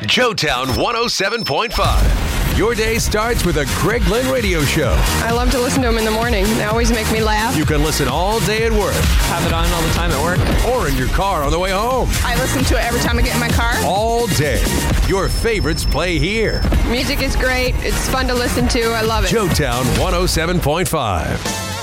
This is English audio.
Joetown 107.5. Your day starts with a Greg Lynn radio show. I love to listen to them in the morning. They always make me laugh. You can listen all day at work. Have it on all the time at work. Or in your car on the way home. I listen to it every time I get in my car. All day. Your favorites play here. Music is great. It's fun to listen to. I love it. Joetown 107.5.